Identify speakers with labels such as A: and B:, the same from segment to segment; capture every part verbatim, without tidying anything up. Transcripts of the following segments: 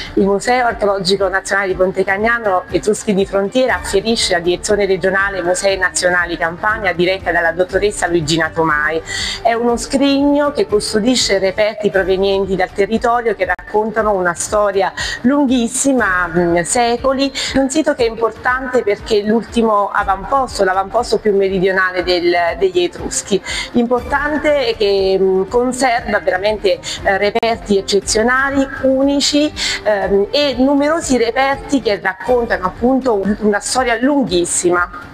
A: Il Museo Archeologico Nazionale di Ponte Cagnano Etruschi di Frontiera afferisce la direzione regionale Musei Nazionali Campania diretta dalla dottoressa Luigina Tomai. È uno scrigno che custodisce reperti provenienti dal territorio che raccontano una storia lunghissima, mh, secoli, un sito che è importante perché è l'ultimo avamposto, l'avamposto più meridionale del, degli Etruschi. L'importante è che mh, conserva veramente eh, reperti eccezionali, unici ehm, e numerosi reperti che raccontano appunto una storia lunghissima.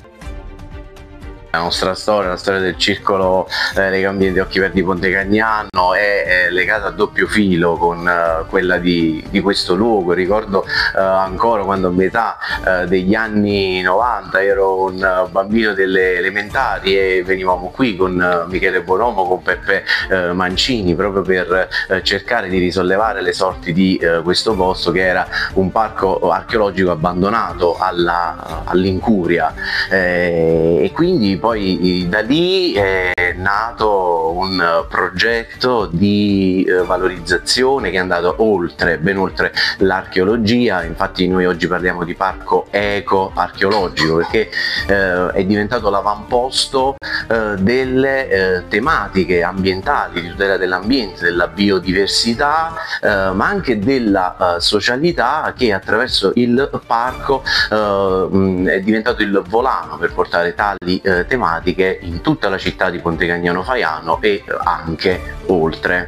B: La nostra storia, la storia del circolo eh, Legambiente Occhi Verdi Ponte Cagnano è, è legata a doppio filo con eh, quella di, di questo luogo. Ricordo eh, ancora quando a metà eh, degli anni novanta ero un uh, bambino delle elementari e venivamo qui con uh, Michele Bonomo, con Peppe uh, Mancini, proprio per uh, cercare di risollevare le sorti di uh, questo posto, che era un parco archeologico abbandonato all'incuria, eh, e quindi poi da lì è nato un progetto di valorizzazione che è andato oltre, ben oltre l'archeologia. Infatti noi oggi parliamo di parco eco-archeologico perché eh, è diventato l'avamposto eh, delle eh, tematiche ambientali, di tutela dell'ambiente, della biodiversità, eh, ma anche della eh, socialità, che attraverso il parco eh, mh, è diventato il volano per portare tali eh, tematiche in tutta la città di Ponte Cagnano Faiano e anche oltre.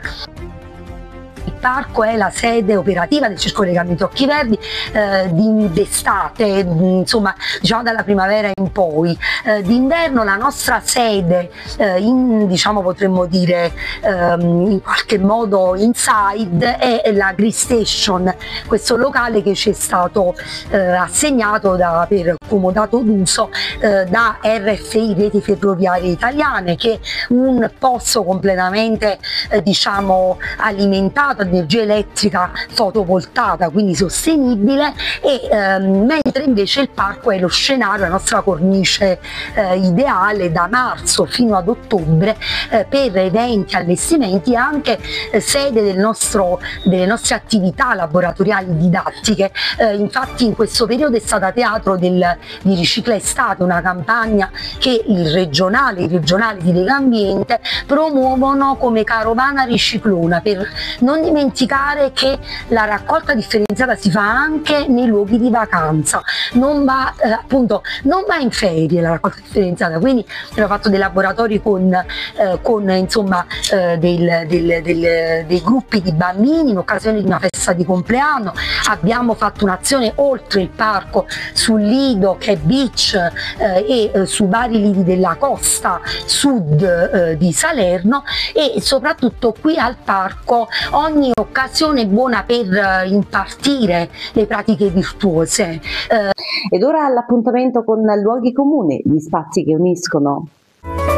C: Il parco è la sede operativa del Circolo Legambiente Occhi Verdi eh, d'estate, insomma diciamo dalla primavera in poi. Eh, d'inverno la nostra sede, eh, in, diciamo potremmo dire ehm, in qualche modo inside, è la Grid Station, questo locale che ci è stato eh, assegnato da, per comodato d'uso eh, da R F I Reti Ferroviarie Italiane, che è un posto completamente eh, diciamo alimentato energia elettrica fotovoltaica, quindi sostenibile, e ehm, mentre invece il parco è lo scenario, la nostra cornice eh, ideale da marzo fino ad ottobre eh, per eventi, allestimenti e anche eh, sede del nostro, delle nostre attività laboratoriali didattiche. Eh, infatti in questo periodo è stata teatro del, di Ricicla Estate, una campagna che il regionale, i regionali di Legambiente promuovono come carovana riciclona, per non dimenticare che la raccolta differenziata si fa anche nei luoghi di vacanza, non va eh, appunto non va in ferie la raccolta differenziata, quindi abbiamo fatto dei laboratori con, eh, con insomma eh, del, del, del, dei gruppi di bambini in occasione di una festa di compleanno. Abbiamo fatto un'azione oltre il parco sul lido che è beach eh, e eh, su vari lidi della costa sud eh, di Salerno, e soprattutto qui al parco ogni occasione è buona per uh, impartire le pratiche virtuose.
D: Uh, Ed ora l'appuntamento con luoghi comuni, gli spazi che uniscono.